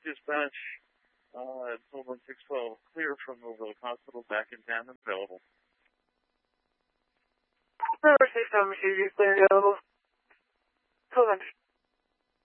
dispatch, Silver 612, clear from Overlook Hospital, back in town and available. Silver 612, Mercedes, clear available. Silver